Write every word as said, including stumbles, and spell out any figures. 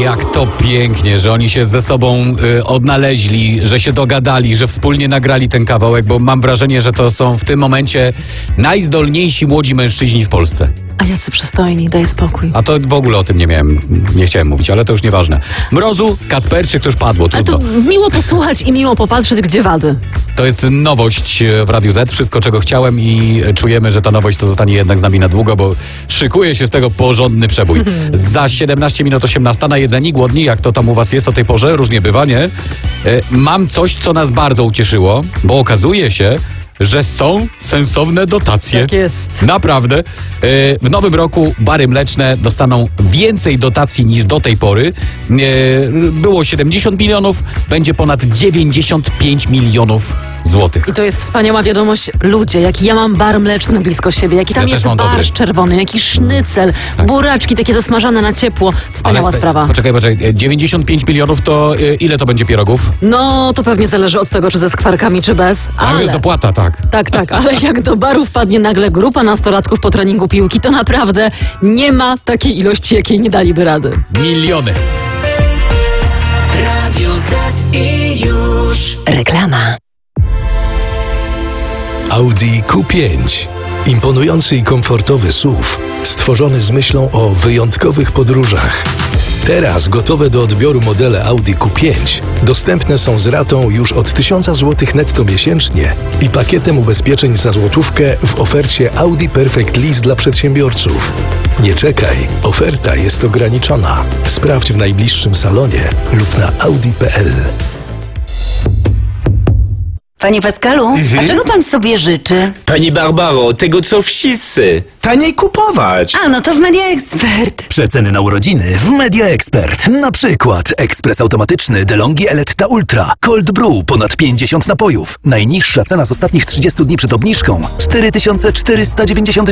Jak to pięknie, że oni się ze sobą y, odnaleźli, że się dogadali, że wspólnie nagrali ten kawałek, bo mam wrażenie, że to są w tym momencie najzdolniejsi młodzi mężczyźni w Polsce. A jacy przystojni, daj spokój. A to w ogóle o tym nie miałem, nie chciałem mówić, ale to już nieważne. Mrozu, Kacperczyk, to już padło, Ale trudno. to miło posłuchać i miło popatrzeć, gdzie wady. To jest nowość w Radiu Z, wszystko czego chciałem i czujemy, że ta nowość to zostanie jednak z nami na długo, bo szykuje się z tego porządny przebój. Za siedemnaście minut osiemnasta na jedzeni, głodni, jak to tam u was jest o tej porze, różnie bywa, nie? E, Mam coś, co nas bardzo ucieszyło, bo okazuje się, że są sensowne dotacje. Tak jest. Naprawdę. E, W nowym roku bary mleczne dostaną więcej dotacji niż do tej pory. E, Było siedemdziesiąt milionów, będzie ponad dziewięćdziesiąt pięć milionów złotych. I to jest wspaniała wiadomość. Ludzie, jaki ja mam bar mleczny blisko siebie, jaki tam Ja też jest mam barszcz dobry. czerwony, jaki sznycel, Tak. buraczki takie zasmażane na ciepło. Wspaniała Ale, sprawa. Poczekaj, poczekaj. dziewięćdziesiąt pięć milionów to e, ile to będzie pierogów? No, to pewnie zależy od tego, czy ze skwarkami, czy bez. Tam Ale... jest dopłata, tak. Tak, tak, ale jak do baru wpadnie nagle grupa nastolatków po treningu piłki, to naprawdę nie ma takiej ilości, jakiej nie daliby rady. Miliony. Radio Z i już. Reklama. Audi Q pięć. Imponujący i komfortowy S U V, stworzony z myślą o wyjątkowych podróżach. Teraz gotowe do odbioru modele Audi Q pięć dostępne są z ratą już od tysiąc złotych netto miesięcznie i pakietem ubezpieczeń za złotówkę w ofercie Audi Perfect Lease dla przedsiębiorców. Nie czekaj, oferta jest ograniczona. Sprawdź w najbliższym salonie lub na audi kropka p l. Panie Pascalu, a czego pan sobie życzy? Pani Barbaro, tego co wszyscy. Taniej kupować. A, no to w Media Expert. Przeceny na urodziny w Media Expert. Na przykład ekspres automatyczny DeLonghi Eletta Ultra. Cold Brew ponad pięćdziesiąt napojów. Najniższa cena z ostatnich trzydziestu dni przed obniżką cztery tysiące czterysta dziewięćdziesiąt